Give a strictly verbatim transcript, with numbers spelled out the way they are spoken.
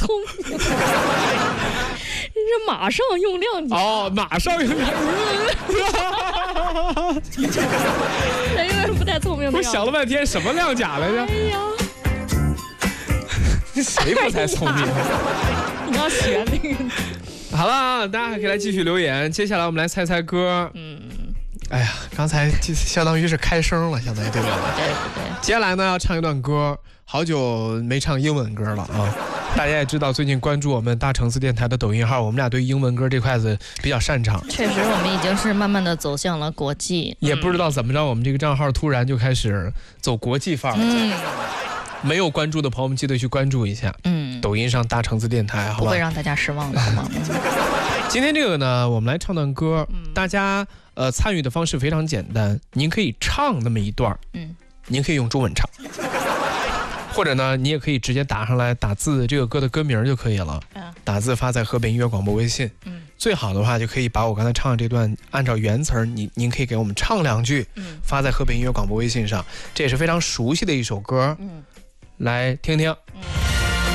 聪明。你这马上用亮甲哦，马上用亮甲，有点不太聪明的。 我想了半天，什么亮甲来着？ 哎呀， 谁不太聪明？ 你要学那个。 好了，大家还可以来继续留言。接下来我们来猜猜歌。嗯，哎呀，刚才就相当于是开声了，相当于对吧？ 对对对。 接下来呢，要唱一段歌，好久没唱英文歌了啊。大家也知道，最近关注我们大橙子电台的抖音号，我们俩对英文歌这块子比较擅长。 确实，我们已经是慢慢的走向了国际。 也不知道怎么着，我们这个账号突然就开始走国际范儿了。嗯。没有关注的朋友们，记得去关注一下。嗯。抖音上大橙子电台，好吧？ 不会让大家失望的，好吗？ 今天这个呢，我们来唱段歌，嗯、大家呃参与的方式非常简单，您可以唱那么一段，嗯，您可以用中文唱。或者呢，你也可以直接打上来打字这个歌的歌名就可以了，嗯、打字发在河北音乐广播微信。嗯，最好的话就可以把我刚才唱的这段按照原词儿，您您可以给我们唱两句，嗯，发在河北音乐广播微信上，这也是非常熟悉的一首歌，嗯，来听听。嗯